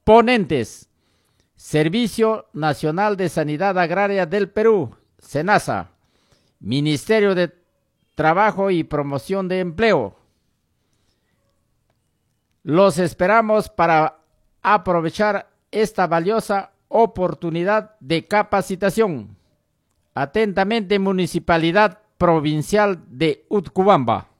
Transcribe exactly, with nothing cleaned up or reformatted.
Ponentes: Servicio Nacional de Sanidad Agraria del Perú, SENASA, Ministerio de Trabajo y Promoción de Empleo. Los esperamos para aprovechar esta valiosa oportunidad de capacitación. Atentamente, Municipalidad Provincial de Utcubamba.